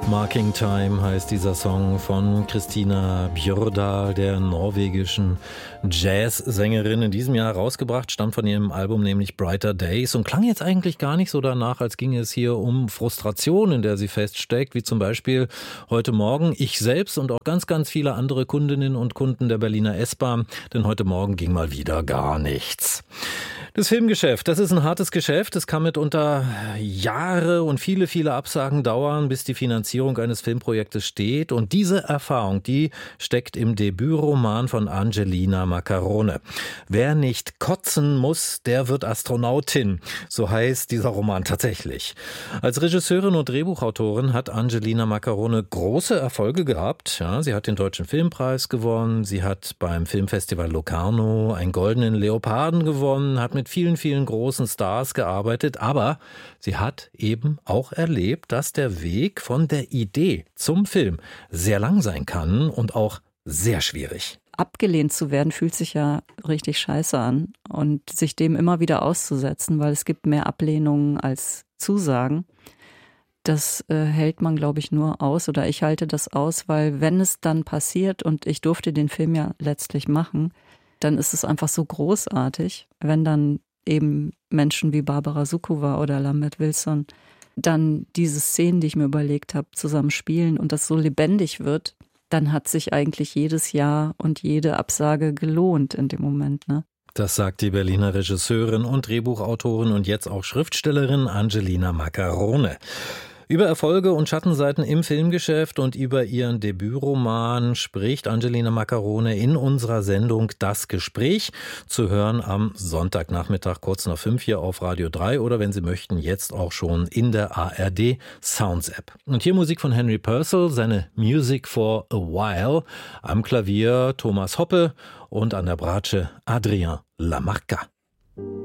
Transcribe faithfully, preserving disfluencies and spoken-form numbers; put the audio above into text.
Marking Time heißt dieser Song von Christina Bjørdal, der norwegischen Jazzsängerin. In diesem Jahr rausgebracht, stammt von ihrem Album nämlich Brighter Days und klang jetzt eigentlich gar nicht so danach, als ginge es hier um Frustration, in der sie feststeckt, wie zum Beispiel heute Morgen ich selbst und auch ganz, ganz viele andere Kundinnen und Kunden der Berliner S-Bahn, denn heute Morgen ging mal wieder gar nichts. Das Filmgeschäft, das ist ein hartes Geschäft. Es kann mitunter Jahre und viele, viele Absagen dauern, bis die Finanzierung eines Filmprojektes steht. Und diese Erfahrung, die steckt im Debütroman von Angelina Maccarone. Wer nicht kotzen muss, der wird Astronautin. So heißt dieser Roman tatsächlich. Als Regisseurin und Drehbuchautorin hat Angelina Maccarone große Erfolge gehabt. Ja, sie hat den Deutschen Filmpreis gewonnen. Sie hat beim Filmfestival Locarno einen goldenen Leoparden gewonnen, hat mit vielen, vielen großen Stars gearbeitet, aber sie hat eben auch erlebt, dass der Weg von der Idee zum Film sehr lang sein kann und auch sehr schwierig. Abgelehnt zu werden, fühlt sich ja richtig scheiße an und sich dem immer wieder auszusetzen, weil es gibt mehr Ablehnungen als Zusagen. Das äh, hält man, glaube ich, nur aus oder ich halte das aus, weil wenn es dann passiert und ich durfte den Film ja letztlich machen, dann ist es einfach so großartig, wenn dann eben Menschen wie Barbara Sukowa oder Lambert Wilson dann diese Szenen, die ich mir überlegt habe, zusammen spielen und das so lebendig wird, dann hat sich eigentlich jedes Jahr und jede Absage gelohnt in dem Moment, ne? Das sagt die Berliner Regisseurin und Drehbuchautorin und jetzt auch Schriftstellerin Angelina Maccarone. Über Erfolge und Schattenseiten im Filmgeschäft und über ihren Debütroman spricht Angelina Maccarone in unserer Sendung Das Gespräch, zu hören am Sonntagnachmittag kurz nach fünf hier auf Radio drei oder wenn Sie möchten, jetzt auch schon in der A R D Sounds App. Und hier Musik von Henry Purcell, seine Music for a While, am Klavier Thomas Hoppe und an der Bratsche Adrien Lamarca.